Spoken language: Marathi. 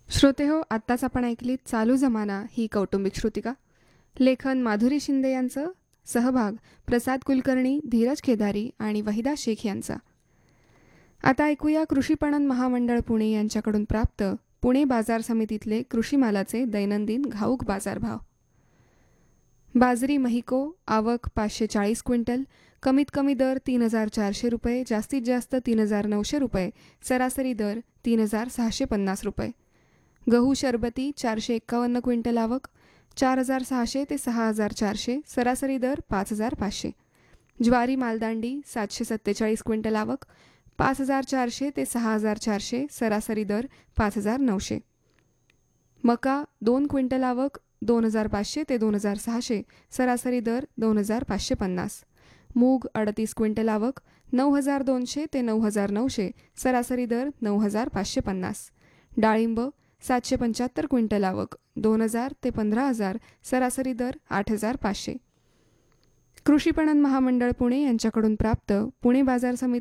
श्रोतेहो, आत्ताच आपण ऐकलीत चालू जमाना ही कौटुंबिक श्रुतिका. लेखन माधुरी शिंदे यांचं, सहभाग प्रसाद कुलकर्णी, धीरज केदारी आणि वहिदा शेख यांचा. आता ऐकूया कृषी पणन महामंडळ पुणे यांच्याकडून प्राप्त पुणे बाजार समितीतले कृषी मालाचे दैनंदिन घाऊक बाजारभाव. बाजरी महिको, आवक 540 क्विंटल, कमीत कमी दर 3,400 रुपये, जास्तीत जास्त 3,900 रुपये, सरासरी दर 3,650 रुपये. गहू शरबती 451 क्विंटल, आवक 4,600 ते 6,400, सरासरी दर 5,500. ज्वारी मालदांडी 747 क्विंटल, आवक 5,400 ते 6,400, सरासरी दर 5,900. मका 2 क्विंटल, आवक 2,500 ते 2,600, सरासरी दर 2,550. मूग 38 क्विंटल, आवक 9,200 ते 9,900, सरासरी दर 9,550. डाळिंब 775 क्विंटल, आवक 2,000 ते 15,000, सरासरी दर 8,500. कृषी पणन महामंडळ पुणे यांच्याकडून प्राप्त पुणे बाजार समिती